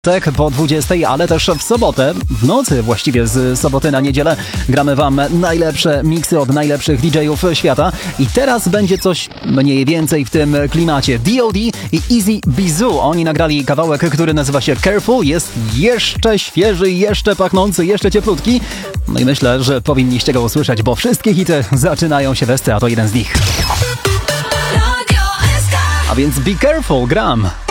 Tak, po 20, ale też w sobotę, w nocy właściwie z soboty na niedzielę gramy wam najlepsze miksy od najlepszych DJ-ów świata i teraz będzie coś mniej więcej w tym klimacie. D.O.D. i Easy Bizu, oni nagrali kawałek, który nazywa się Careful, jest jeszcze świeży, jeszcze pachnący, jeszcze cieplutki. No i myślę, że powinniście go usłyszeć, bo wszystkie hity zaczynają się westy, a to jeden z nich. A więc be careful, gram!